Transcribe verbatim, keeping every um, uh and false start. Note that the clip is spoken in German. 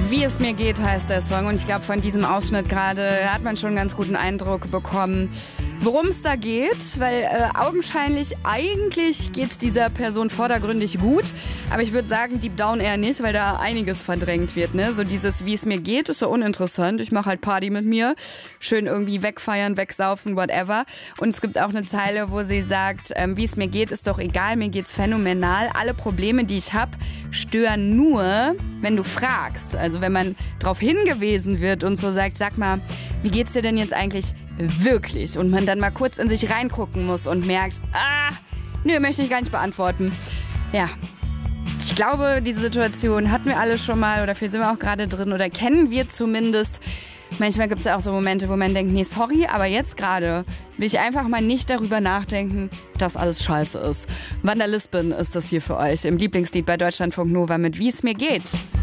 Wie es mir geht, heißt der Song. Und ich glaube, von diesem Ausschnitt gerade hat man schon einen ganz guten Eindruck bekommen, worum es da geht. Weil äh, augenscheinlich, eigentlich geht es dieser Person vordergründig gut. Aber ich würde sagen, deep down eher nicht, weil da einiges verdrängt wird. Ne? So dieses, wie es mir geht, ist so uninteressant. Ich mache halt Party mit mir. Schön irgendwie wegfeiern, wegsaufen, whatever. Und es gibt auch eine Zeile, wo sie sagt, ähm, wie es mir geht, ist doch egal, mir geht's phänomenal. Alle Probleme, die ich habe, stören nur, wenn du fragst. Also wenn man darauf hingewiesen wird und so sagt, sag mal, wie geht's dir denn jetzt eigentlich wirklich? Und man dann mal kurz in sich reingucken muss und merkt, ah, nö, möchte ich gar nicht beantworten. Ja, ich glaube, diese Situation hatten wir alle schon mal oder vielleicht sind wir auch gerade drin oder kennen wir zumindest. Manchmal gibt es ja auch so Momente, wo man denkt, nee, sorry, aber jetzt gerade will ich einfach mal nicht darüber nachdenken, dass alles scheiße ist. Wanda Lisbon ist das hier für euch im Lieblingslied bei Deutschlandfunk Nova mit Wie es mir geht.